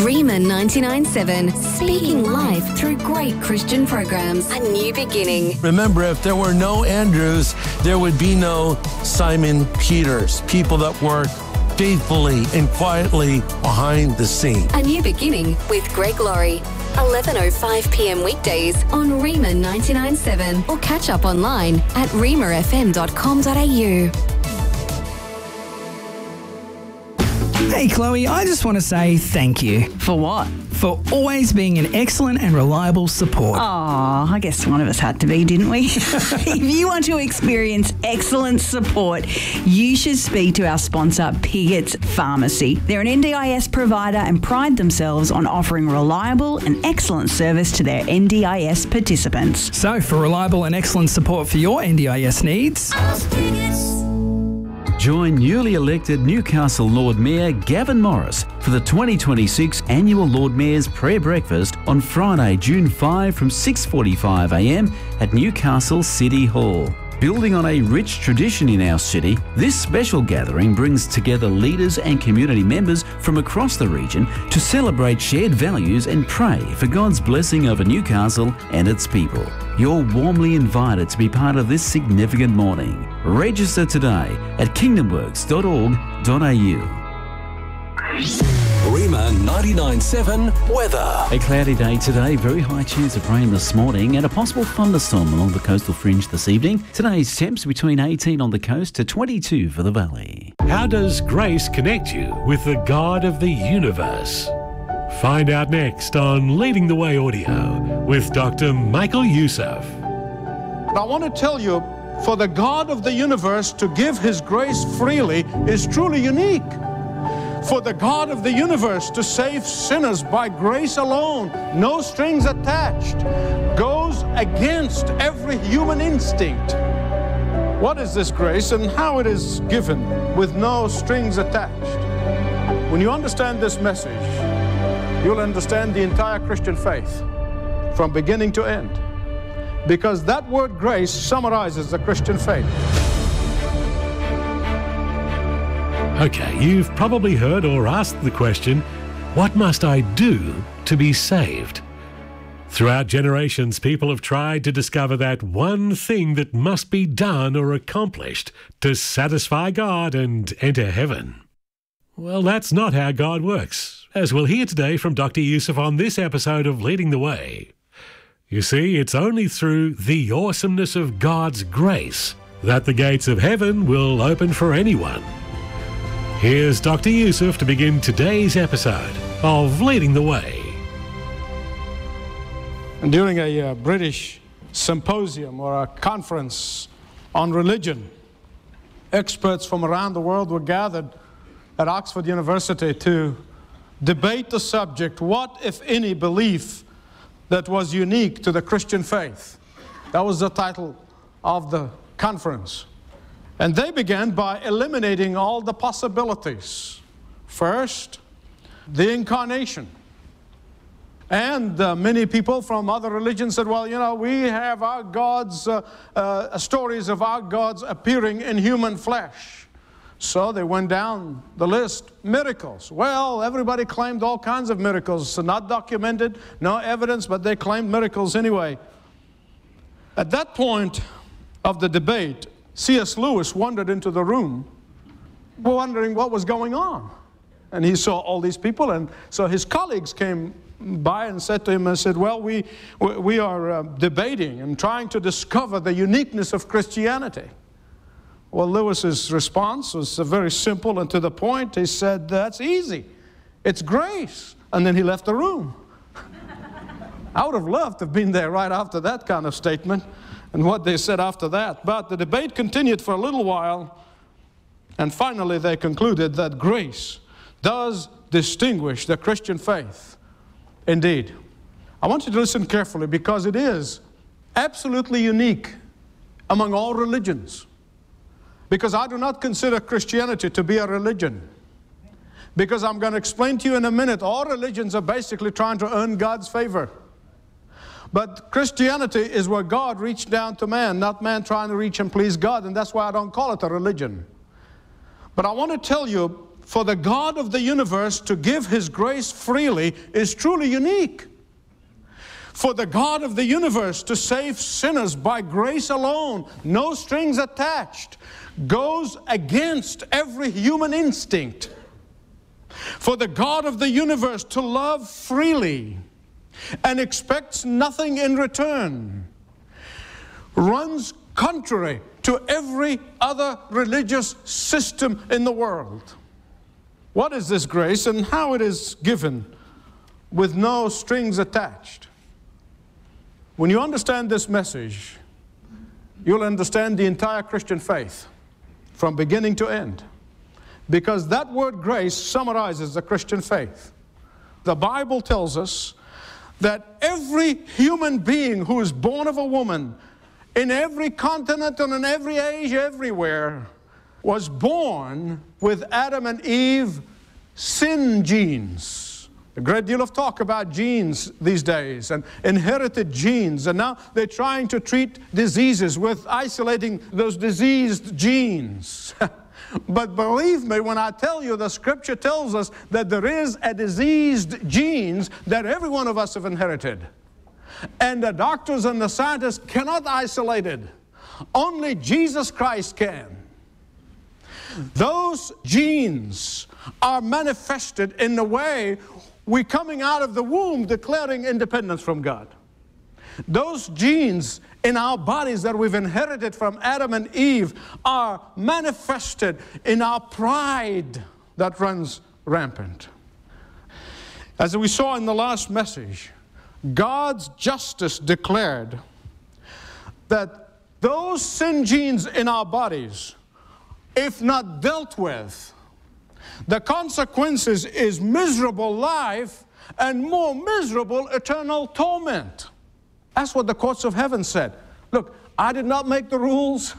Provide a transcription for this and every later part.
Rima 99.7, speaking life through great Christian programs. A new beginning. Remember, if there were no Andrews, there would be no Simon Peters, people that work faithfully and quietly behind the scene. A new beginning with Greg Laurie. 11:05 p.m. weekdays on Rima 99.7 or catch up online at rimafm.com.au. Hey Chloe, I just want to say thank you. For what? For always being an excellent and reliable support. Oh, I guess one of us had to be, didn't we? If you want to experience excellent support, you should speak to our sponsor, Piggott's Pharmacy. They're an NDIS provider and pride themselves on offering reliable and excellent service to their NDIS participants. So, for reliable and excellent support for your NDIS needs, join newly elected Newcastle Lord Mayor Gavin Morris for the 2026 annual Lord Mayor's Prayer Breakfast on Friday, June 5 from 6:45am at Newcastle City Hall. Building on a rich tradition in our city, this special gathering brings together leaders and community members from across the region to celebrate shared values and pray for God's blessing over Newcastle and its people. You're warmly invited to be part of this significant morning. Register today at kingdomworks.org.au. Rima 99.7 weather. A cloudy day today, very high chance of rain this morning and a possible thunderstorm along the coastal fringe this evening. Today's temps between 18 on the coast to 22 for the valley. How does grace connect you with the God of the universe? Find out next on Leading the Way Audio with Dr. Michael Youssef. I want to tell you, for the God of the universe to give His grace freely is truly unique. For the God of the universe to save sinners by grace alone, no strings attached, goes against every human instinct. What is this grace and how it is given with no strings attached? When you understand this message, you'll understand the entire Christian faith from beginning to end. Because that word grace summarizes the Christian faith. Okay, you've probably heard or asked the question, what must I do to be saved? Throughout generations, people have tried to discover that one thing that must be done or accomplished to satisfy God and enter heaven. Well, that's not how God works, as we'll hear today from Dr. Youssef on this episode of Leading the Way. You see, it's only through the awesomeness of God's grace that the gates of heaven will open for anyone. Here's Dr. Youssef to begin today's episode of Leading the Way. During a British symposium or a conference on religion, experts from around the world were gathered at Oxford University to debate the subject, what, if any, belief that was unique to the Christian faith. That was the title of the conference. And they began by eliminating all the possibilities. First, the incarnation. And many people from other religions said, well, you know, we have our gods, stories of our gods appearing in human flesh. So they went down the list. Miracles. Well, everybody claimed all kinds of miracles. So not documented, no evidence, but they claimed miracles anyway. At that point of the debate, C.S. Lewis wandered into the room, wondering what was going on. And he saw all these people, and so his colleagues came by and said to him and said, well, we are debating and trying to discover the uniqueness of Christianity. Well, Lewis's response was very simple and to the point. He said, that's easy. It's grace. And then he left the room. I would have loved to have been there right after that kind of statement and what they said after that. But the debate continued for a little while, and finally they concluded that grace does distinguish the Christian faith. Indeed. I want you to listen carefully because it is absolutely unique among all religions. Because I do not consider Christianity to be a religion. Because I'm going to explain to you in a minute, all religions are basically trying to earn God's favor. But Christianity is where God reached down to man, not man trying to reach and please God, and that's why I don't call it a religion. But I want to tell you for the God of the universe to give His grace freely is truly unique. For the God of the universe to save sinners by grace alone, no strings attached, goes against every human instinct. For the God of the universe to love freely and expects nothing in return runs contrary to every other religious system in the world. What is this grace and how it is given with no strings attached? When you understand this message, you'll understand the entire Christian faith from beginning to end. Because that word grace summarizes the Christian faith. The Bible tells us that every human being who is born of a woman, in every continent and in every age, everywhere, was born with Adam and Eve sin genes. A great deal of talk about genes these days and inherited genes, and now they're trying to treat diseases with isolating those diseased genes. But believe me when I tell you, the Scripture tells us that there is a diseased genes that every one of us have inherited. And the doctors and the scientists cannot isolate it. Only Jesus Christ can. Those genes are manifested in the way we're coming out of the womb declaring independence from God. Those genes in our bodies that we've inherited from Adam and Eve are manifested in our pride that runs rampant. As we saw in the last message, God's justice declared that those sin genes in our bodies, if not dealt with, the consequences is miserable life and more miserable eternal torment. That's what the courts of heaven said. Look, I did not make the rules.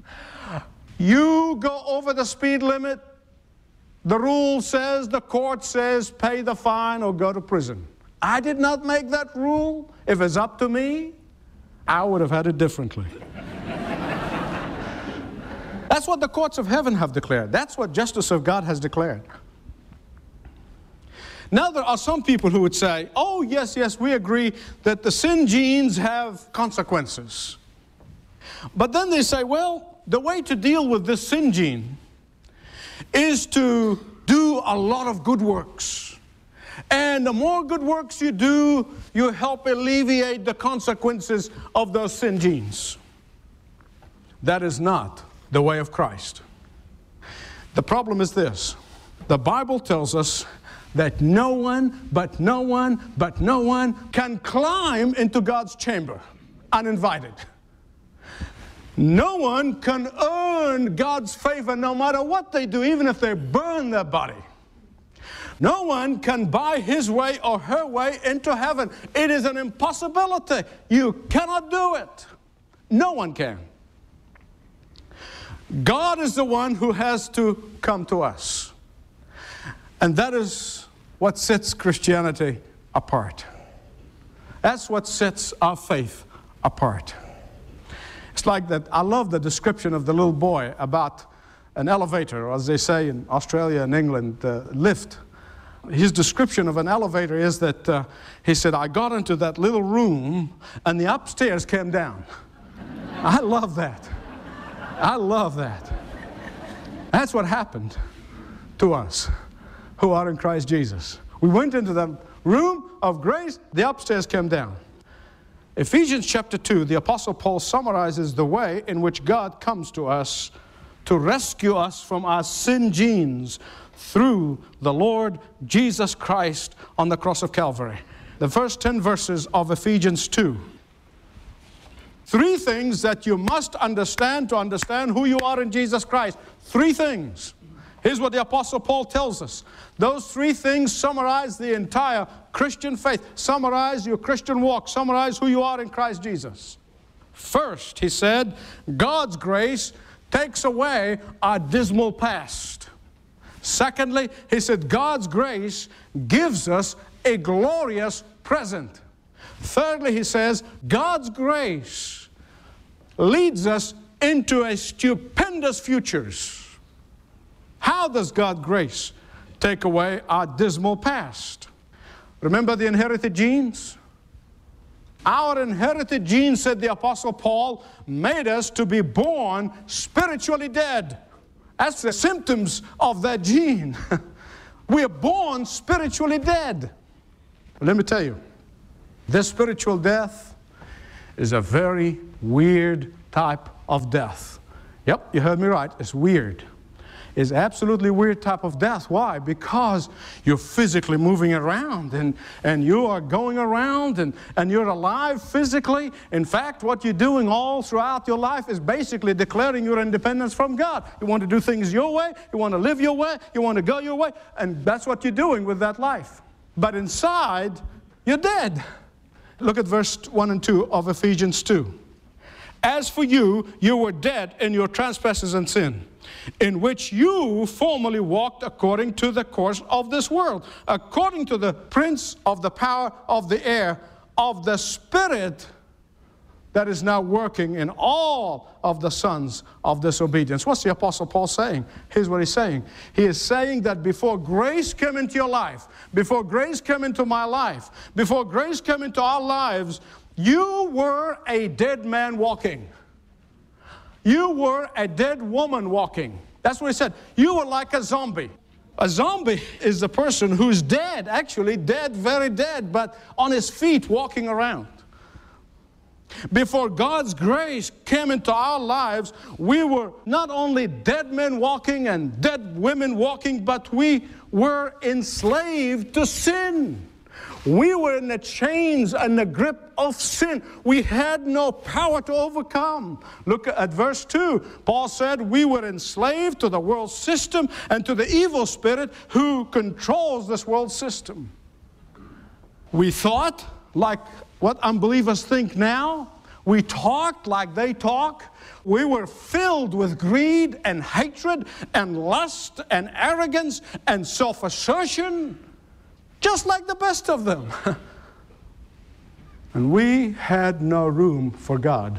You go over the speed limit. The rule says, the court says, pay the fine or go to prison. I did not make that rule. If it's up to me, I would have had it differently. That's what the courts of heaven have declared. That's what justice of God has declared. Now there are some people who would say, oh yes, we agree that the sin genes have consequences. But then they say, well, the way to deal with this sin gene is to do a lot of good works. And the more good works you do, you help alleviate the consequences of those sin genes. That is not the way of Christ. The problem is this. The Bible tells us that no one can climb into God's chamber uninvited. No one can earn God's favor no matter what they do, even if they burn their body. No one can buy his way or her way into heaven. It is an impossibility. You cannot do it. No one can. God is the one who has to come to us. And that is what sets Christianity apart. That's what sets our faith apart. It's like that. I love the description of the little boy about an elevator, or as they say in Australia and England, lift. His description of an elevator is that he said, I got into that little room and the upstairs came down. I love that. I love that. That's what happened to us who are in Christ Jesus. We went into the room of grace, the upstairs came down. Ephesians chapter 2, the Apostle Paul summarizes the way in which God comes to us to rescue us from our sin genes through the Lord Jesus Christ on the cross of Calvary. The first 10 verses of Ephesians 2. 3 things that you must understand to understand who you are in Jesus Christ. 3 things. Here's what the Apostle Paul tells us. Those 3 things summarize the entire Christian faith. Summarize your Christian walk. Summarize who you are in Christ Jesus. First, he said, God's grace takes away our dismal past. Secondly, he said, God's grace gives us a glorious present. Thirdly, he says, God's grace leads us into a stupendous futures. How does God's grace take away our dismal past. Remember the inherited genes? Our inherited genes, said the Apostle Paul, made us to be born spiritually dead. That's the symptoms of that gene. We are born spiritually dead. Let me tell you, this spiritual death is a very weird type of death. Yep, you heard me right. It's weird. It's absolutely weird type of death. Why? Because you're physically moving around and you are going around and you're alive physically. In fact, what you're doing all throughout your life is basically declaring your independence from God. You want to do things your way, you want to live your way, you want to go your way, and that's what you're doing with that life. But inside, you're dead. Look at verse 1 and 2 of Ephesians 2. As for you, you were dead in your trespasses and sin, in which you formerly walked according to the course of this world, according to the prince of the power of the air, of the spirit that is now working in all of the sons of disobedience. What's the Apostle Paul saying? Here's what he's saying. He is saying that before grace came into your life, before grace came into my life, before grace came into our lives, you were a dead man walking. You were a dead woman walking. That's what he said. You were like a zombie. A zombie is the person who's dead, actually dead, very dead, but on his feet walking around. Before God's grace came into our lives, we were not only dead men walking and dead women walking, but we were enslaved to sin. We were in the chains and the grip of sin. We had no power to overcome. Look at verse 2. Paul said we were enslaved to the world system and to the evil spirit who controls this world system. We thought like what unbelievers think now. We talked like they talk. We were filled with greed and hatred and lust and arrogance and self-assertion, just like the best of them. And we had no room for God.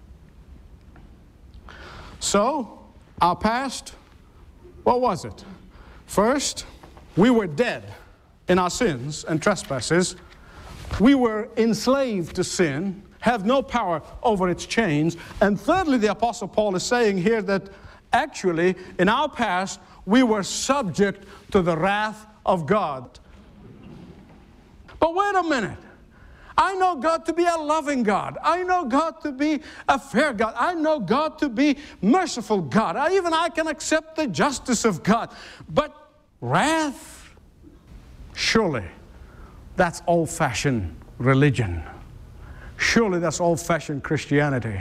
So, our past, what was it? First, we were dead in our sins and trespasses. We were enslaved to sin, have no power over its chains. And thirdly, the Apostle Paul is saying here that actually, in our past, we were subject to the wrath of God. But wait a minute. I know God to be a loving God. I know God to be a fair God. I know God to be merciful God. I can accept the justice of God. But wrath? Surely that's old-fashioned religion. Surely that's old-fashioned Christianity.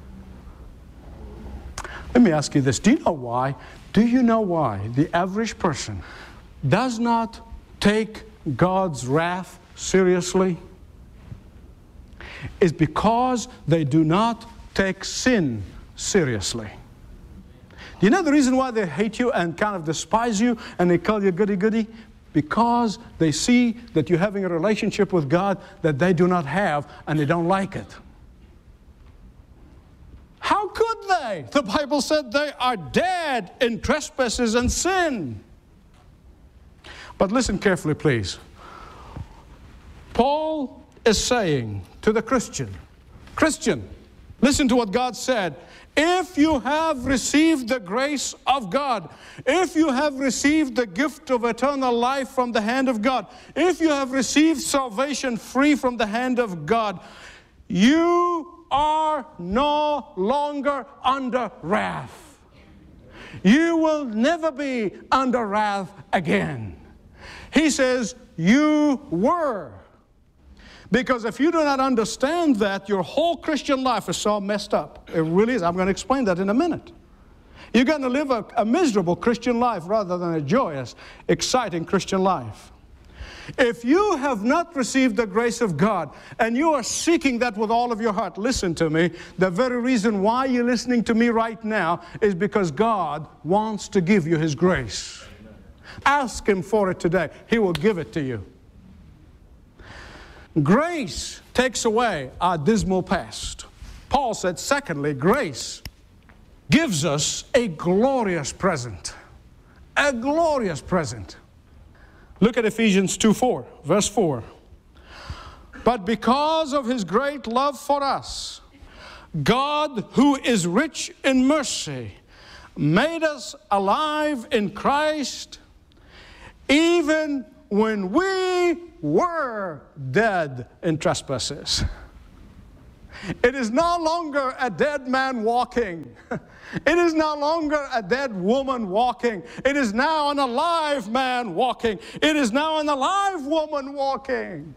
Let me ask you this. Do you know why? Do you know why the average person does not take God's wrath seriously? Is because they do not take sin seriously. Do you know the reason why they hate you and kind of despise you and they call you goody-goody? Because they see that you're having a relationship with God that they do not have and they don't like it. How could they? The Bible said they are dead in trespasses and sin. But listen carefully, please. Paul is saying to the Christian, listen to what God said. If you have received the grace of God, if you have received the gift of eternal life from the hand of God, if you have received salvation free from the hand of God, you are no longer under wrath. You will never be under wrath again. He says, you were. Because if you do not understand that, your whole Christian life is so messed up. It really is. I'm going to explain that in a minute. You're going to live a miserable Christian life rather than a joyous, exciting Christian life. If you have not received the grace of God and you are seeking that with all of your heart, listen to me. The very reason why you're listening to me right now is because God wants to give you His grace. Ask Him for it today. He will give it to you. Grace takes away our dismal past. Paul said, secondly, grace gives us a glorious present. A glorious present. Look at Ephesians 2:4, verse 4. But because of his great love for us, God, who is rich in mercy, made us alive in Christ, even when we were dead in trespasses. It is no longer a dead man walking. It is no longer a dead woman walking. It is now an alive man walking. It is now an alive woman walking.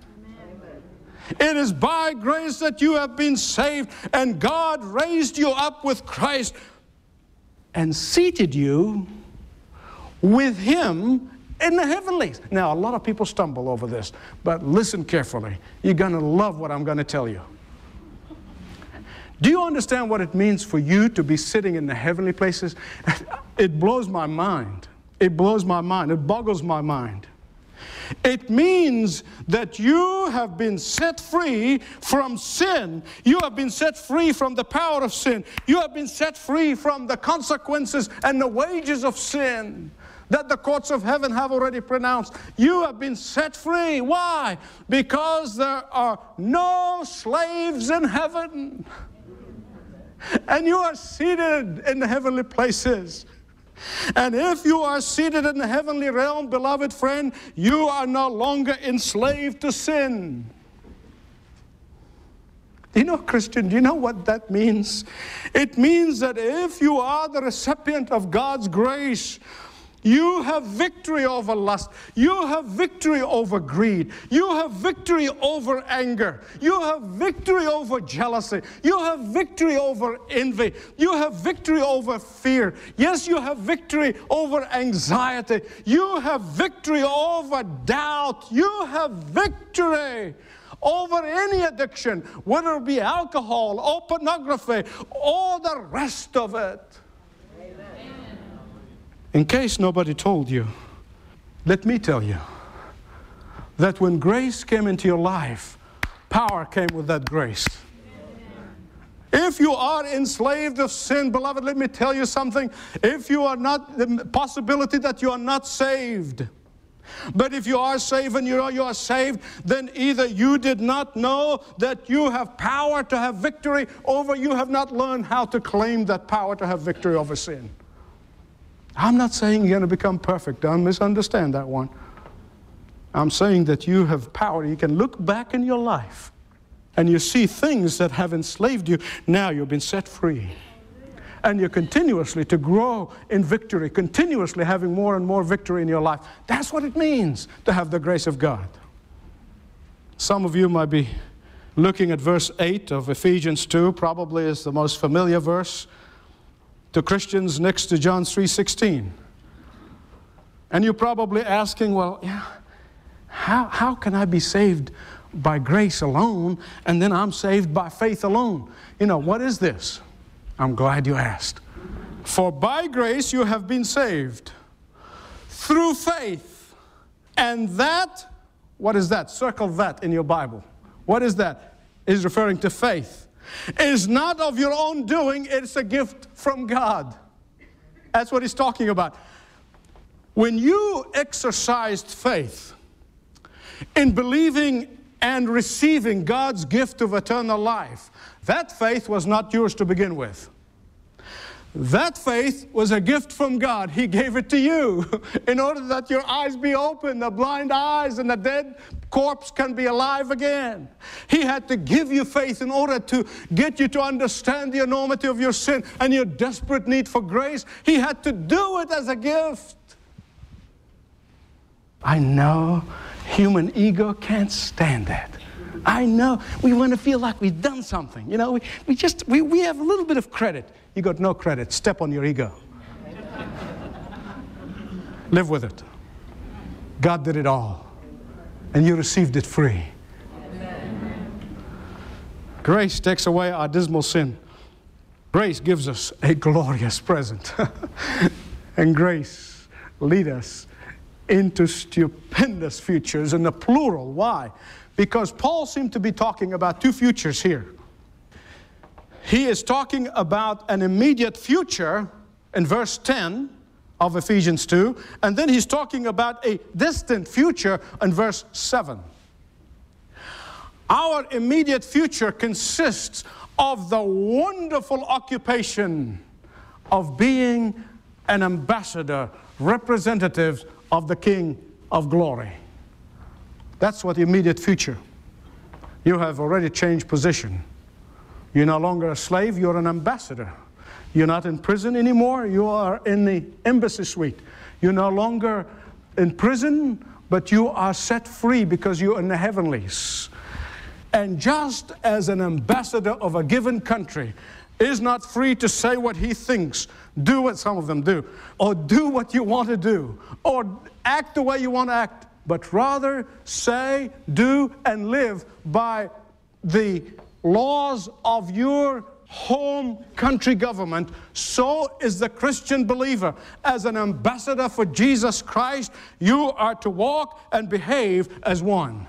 It is by grace that you have been saved, and God raised you up with Christ and seated you with Him in the heavenlies. Now, a lot of people stumble over this, but listen carefully. You're going to love what I'm going to tell you. Do you understand what it means for you to be sitting in the heavenly places? It blows my mind. It blows my mind. It boggles my mind. It means that you have been set free from sin. You have been set free from the power of sin. You have been set free from the consequences and the wages of sin that the courts of heaven have already pronounced. You have been set free. Why? Because there are no slaves in heaven. And you are seated in the heavenly places. And if you are seated in the heavenly realm, beloved friend, you are no longer enslaved to sin. You know, Christian, do you know what that means? It means that if you are the recipient of God's grace, you have victory over lust. You have victory over greed. You have victory over anger. You have victory over jealousy. You have victory over envy. You have victory over fear. Yes, you have victory over anxiety. You have victory over doubt. You have victory over any addiction, whether it be alcohol or pornography or the rest of it. In case nobody told you, let me tell you that when grace came into your life, power came with that grace. If you are enslaved of sin, beloved, let me tell you something. If you are not, the possibility that you are not saved. But if you are saved and you know you are saved, then either you did not know that you have power to have victory, or you have not learned how to claim that power to have victory over sin. I'm not saying you're going to become perfect. Don't misunderstand that one. I'm saying that you have power. You can look back in your life and you see things that have enslaved you. Now you've been set free. And you're continuously to grow in victory, continuously having more and more victory in your life. That's what it means to have the grace of God. Some of you might be looking at verse 8 of Ephesians 2, probably is the most familiar verse to Christians next to John 3:16. And you're probably asking, well, yeah, how can I be saved by grace alone and then I'm saved by faith alone? You know, what is this? I'm glad you asked. For by grace you have been saved through faith. And that, what is that? Circle that in your Bible. What is that? It's referring to faith. Is not of your own doing, it's a gift from God. That's what he's talking about. When you exercised faith in believing and receiving God's gift of eternal life, that faith was not yours to begin with. That faith was a gift from God. He gave it to you in order that your eyes be open, the blind eyes and the dead corpse can be alive again. He had to give you faith in order to get you to understand the enormity of your sin and your desperate need for grace. He had to do it as a gift. I know human ego can't stand that. I know we want to feel like we've done something. You know, we have a little bit of credit. You got no credit. Step on your ego. Live with it. God did it all. And you received it free. Grace takes away our dismal sin. Grace gives us a glorious present. And grace leads us into stupendous futures in the plural. Why? Because Paul seemed to be talking about two futures here. He is talking about an immediate future in verse 10 of Ephesians 2. And then he's talking about a distant future in verse 7. Our immediate future consists of the wonderful occupation of being an ambassador, representative of the King of Glory. That's what the immediate future. You have already changed position. You're no longer a slave, you're an ambassador. You're not in prison anymore, you are in the embassy suite. You're no longer in prison, but you are set free because you're in the heavenlies. And just as an ambassador of a given country is not free to say what he thinks, do what some of them do, or do what you want to do, or act the way you want to act, but rather say, do, and live by the laws of your home country government, so is the Christian believer. As an ambassador for Jesus Christ, you are to walk and behave as one.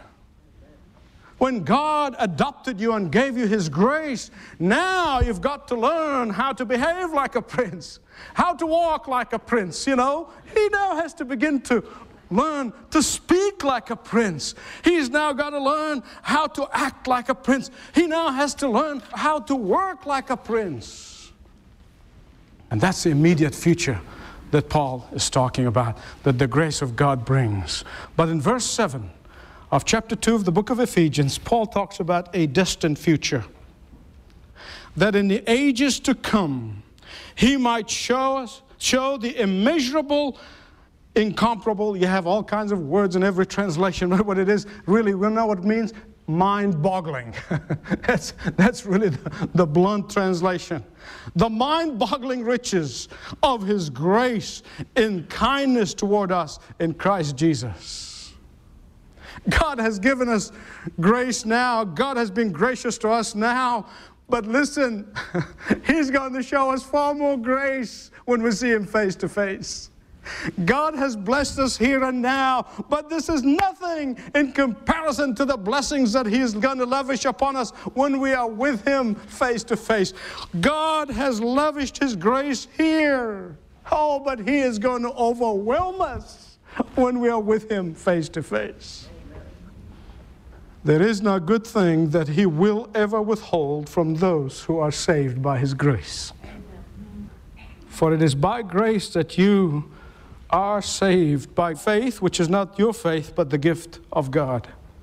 When God adopted you and gave you His grace, now you've got to learn how to behave like a prince, how to walk like a prince, you know. He now has to begin to learn to speak like a prince. He's now got to learn how to act like a prince. He now has to learn how to work like a prince. And that's the immediate future that Paul is talking about, that the grace of God brings. But in verse 7 of chapter 2 of the book of Ephesians, Paul talks about a distant future. That in the ages to come, he might show the immeasurable, incomparable. You have all kinds of words in every translation, but what it is, really, we know what it means. Mind-boggling. that's really the blunt translation. The mind-boggling riches of His grace in kindness toward us in Christ Jesus. God has given us grace now. God has been gracious to us now. But listen, He's going to show us far more grace when we see Him face to face. God has blessed us here and now, but this is nothing in comparison to the blessings that He is going to lavish upon us when we are with Him face to face. God has lavished His grace here. Oh, but He is going to overwhelm us when we are with Him face to face. There is no good thing that He will ever withhold from those who are saved by His grace. For it is by grace that you are saved, by faith, which is not your faith, but the gift of God.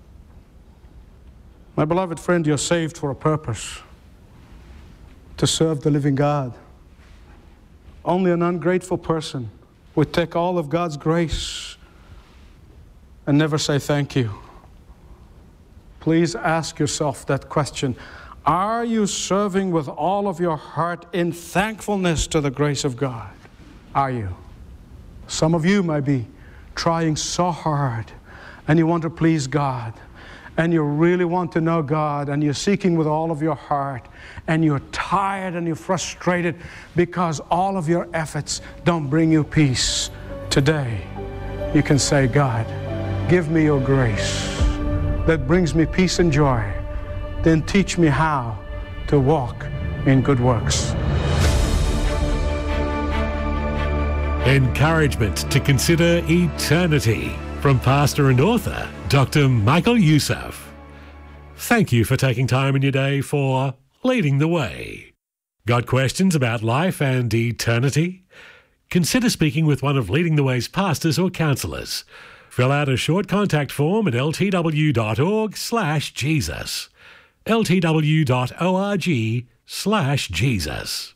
My beloved friend, you're saved for a purpose, to serve the living God. Only an ungrateful person would take all of God's grace and never say thank you. Please ask yourself that question. Are you serving with all of your heart in thankfulness to the grace of God? Are you? Some of you might be trying so hard and you want to please God and you really want to know God and you're seeking with all of your heart and you're tired and you're frustrated because all of your efforts don't bring you peace. Today, you can say, God, give me your grace that brings me peace and joy. Then teach me how to walk in good works. Encouragement to consider eternity from pastor and author, Dr. Michael Youssef. Thank you for taking time in your day for Leading the Way. Got questions about life and eternity? Consider speaking with one of Leading the Way's pastors or counsellors. Fill out a short contact form at ltw.org/Jesus. ltw.org/Jesus.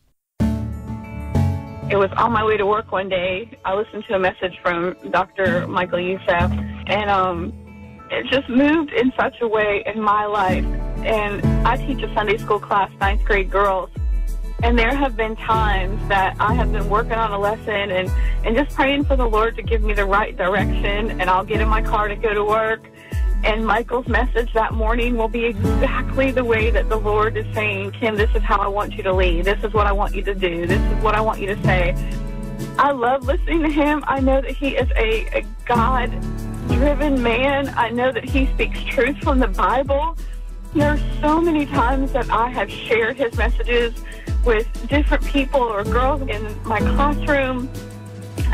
It was on my way to work one day. I listened to a message from Dr. Michael Youssef, and it just moved in such a way in my life. And I teach a Sunday school class, 9th grade girls, and there have been times that I have been working on a lesson and just praying for the Lord to give me the right direction, and I'll get in my car to go to work. And Michael's message that morning will be exactly the way that the Lord is saying, Kim, this is how I want you to lead. This is what I want you to do. This is what I want you to say. I love listening to him. I know that he is a God-driven man. I know that he speaks truth from the Bible. There are so many times that I have shared his messages with different people or girls in my classroom.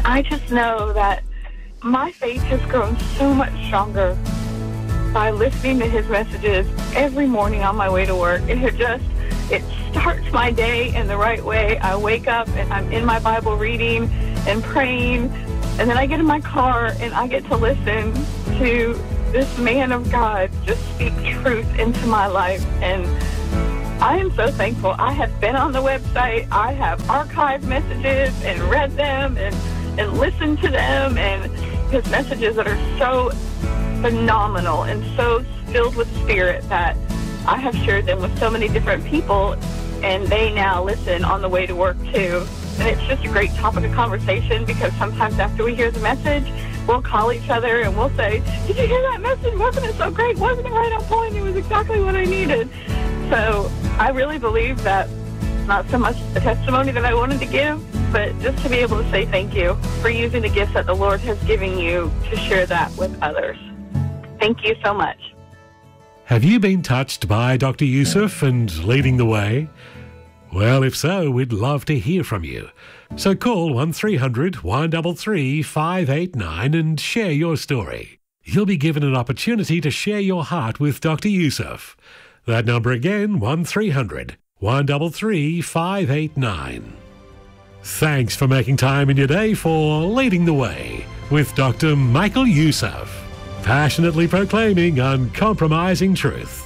I just know that my faith has grown so much stronger by listening to his messages every morning on my way to work. It starts my day in the right way. I wake up and I'm in my Bible reading and praying, and then I get in my car and I get to listen to this man of God just speak truth into my life. And I am so thankful. I have been on the website. I have archived messages and read them and listened to them, and his messages that are so phenomenal and so filled with spirit that I have shared them with so many different people, and they now listen on the way to work too. And it's just a great topic of conversation, because sometimes after we hear the message, we'll call each other and we'll say, "Did you hear that message? Wasn't it so great? Wasn't it right on point? It was exactly what I needed." So I really believe that not so much the testimony that I wanted to give, but just to be able to say thank you for using the gifts that the Lord has given you to share that with others. Thank you so much. Have you been touched by Dr. Youssef and leading the way? Well, if so, we'd love to hear from you. So call 1300 133 589 and share your story. You'll be given an opportunity to share your heart with Dr. Youssef. That number again, 1300 133 589. Thanks for making time in your day for Leading the Way with Dr. Michael Youssef. Passionately proclaiming uncompromising truth.